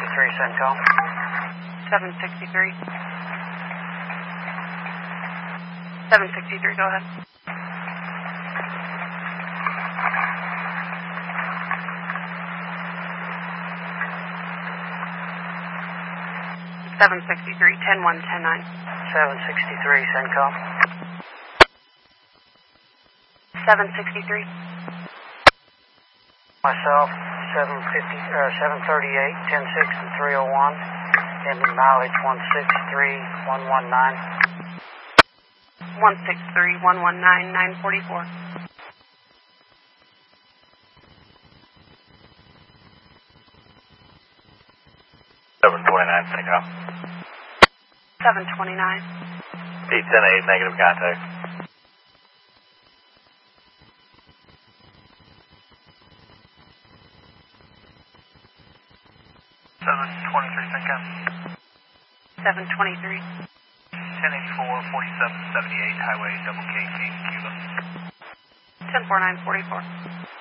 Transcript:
CENTCOM. 763. 763, go ahead. Seven 10-1-10-9. 763 CENTCOM. 763. Myself, 738, 10-6 and 301. Ending mileage 163-119. 163-119-944. 729 CENTCOM. 729. 810-8, negative contact. 723 CENTCOM. 723. 1084, 4778, Highway Double K, Cuba. 104944.